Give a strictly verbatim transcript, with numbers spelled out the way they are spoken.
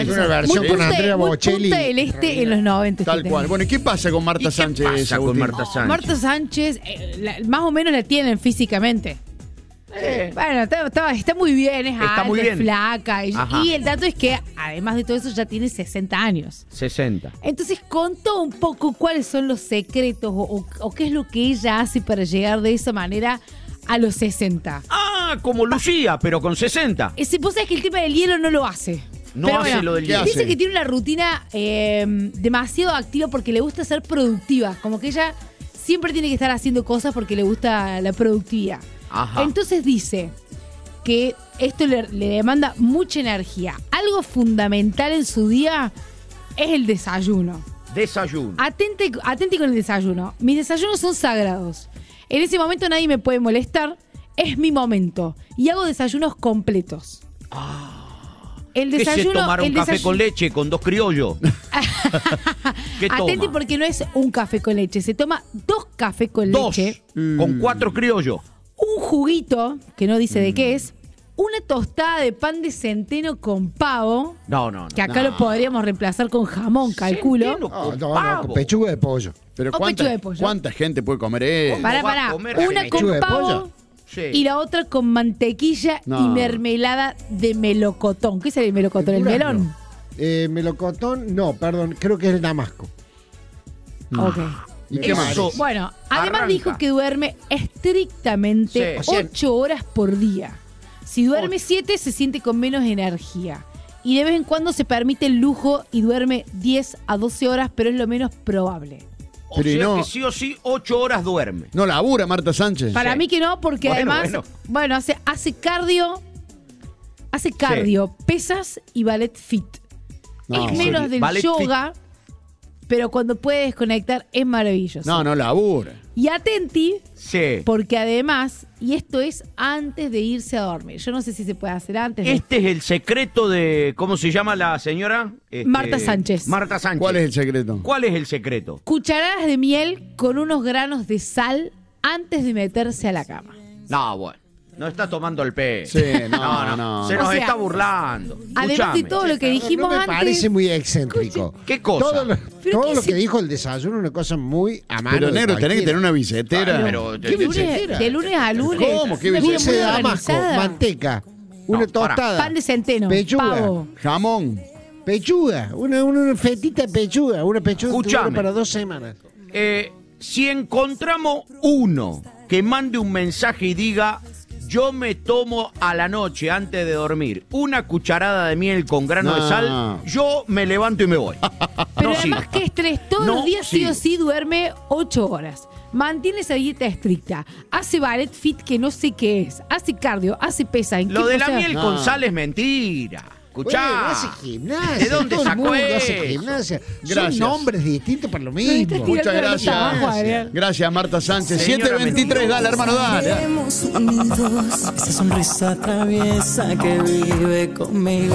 Es una versión Muy con Punta- Andrea muy Bocelli. Punta del Este en los noventa. Tal este cual. tema. Bueno, ¿y qué pasa con Marta ¿Y qué Sánchez? pasa con Agustín? Marta Sánchez? Marta Sánchez, eh, la- más o menos la tienen físicamente. Eh. Bueno, está, está- está muy bien, es Está alta, muy es bien. flaca. Y, Ajá. y el dato es que, además de todo eso, ya tiene sesenta años. sesenta. Entonces contó un poco cuáles son los secretos o, o- o qué es lo que ella hace para llegar de esa manera a los sesenta. Ah, como Lucía, pero con sesenta. Eh, Si vos sabés que el tema del hielo no lo hace. No Pero hace bueno, lo del ¿qué hielo. hace? Dice que tiene una rutina eh, demasiado activa porque le gusta ser productiva. Como que ella siempre tiene que estar haciendo cosas porque le gusta la productividad. Ajá. Entonces dice que esto le, le demanda mucha energía. Algo fundamental en su día es el desayuno. Desayuno. Atente, atente con el desayuno. Mis desayunos son sagrados. En ese momento nadie me puede molestar. Es mi momento. Y hago desayunos completos. El ¿Qué se desayuno. tomar un el café desayu- con leche con dos criollos? ¿Qué Atente toma? porque no es un café con leche. Se toma dos cafés con Dos. leche, Con cuatro criollos. un juguito, que no dice de Mm. qué es, una tostada de pan de centeno con pavo, No, no, no. que acá lo podríamos reemplazar con jamón, calculo. Centeno No, con no, no, pavo. con pechuga de pollo. Pero O ¿cuánta, pechuga de pollo. ¿cuánta gente puede comer eso? Pará, va a pará. comer Una pechuga con de pavo pollo? Sí. y la otra con mantequilla No. y mermelada de melocotón. ¿Qué es el melocotón? ¿El Durazno. melón? Eh, melocotón, no, perdón, creo que es el damasco. Ok. ¿Y qué más? Eso. Bueno, además Arranca. dijo que duerme estrictamente Sí. ocho horas por día. Si duerme siete, se siente con menos energía. Y de vez en cuando se permite el lujo y duerme diez a doce horas, pero es lo menos probable. O Pero y sea no- que sí o sí, ocho horas duerme. No labura Marta Sánchez. Para Sí. mí que no, porque Bueno, además, bueno. bueno, hace, hace cardio, hace cardio, pesas y ballet fit. No, es menos sí. del Ballet yoga, pero cuando puede desconectar es maravilloso. No, no labura. Y atenti, Sí. porque además, y esto es antes de irse a dormir. Yo no sé si se puede hacer antes. de- Este es el secreto de. ¿Cómo se llama la señora? Este, Marta Sánchez. Marta Sánchez. ¿Cuál es el secreto? ¿Cuál es el secreto? Cucharadas de miel con unos granos de sal antes de meterse a la cama. No, bueno. No está tomando el pez. Sí, no, no. Se O nos sea, está burlando. Además de Escuchame. todo lo que dijimos no me antes. parece muy excéntrico. ¿Qué cosa? Todo lo, Pero todo ¿qué lo se- que dijo el desayuno es una cosa muy a mano. Pero de negro, tenés que cualquiera. tener una billetera. Pero- de, ¿Qué lunes, billetera? de lunes a lunes. ¿Cómo? ¿Qué Una vida Dulce muy de damasco, organizada. manteca, una No, pará. tostada, Pan de centeno. pechuga, Pavo. Jamón. pechuga, una, una fetita de pechuga, una pechuga que Escuchame. dura para dos semanas. Eh, si encontramos uno que mande un mensaje y diga: yo me tomo a la noche antes de dormir una cucharada de miel con grano No. de sal, yo me levanto y me voy. Pero No además, sigo. que estrés. Todos No los días sí o sigo. sí duerme ocho horas. Mantiene esa dieta estricta. Hace ballet fit que no sé qué es. Hace cardio, hace pesa. ¿En Lo qué de la cosa? miel No. con sal es mentira. Escuchá. Bueno, hace gimnasia. ¿De dónde todo el sacó mundo hace eso? gimnasia. Gracias. Son nombres distintos para lo Pero estás mismo. tirando Muchas la gracias. nota abajo, Adrián. Gracias, Marta Sánchez. Señora siete veintitrés, dale, hermano, dale. Seremos unidos, esa sonrisa traviesa que vive conmigo.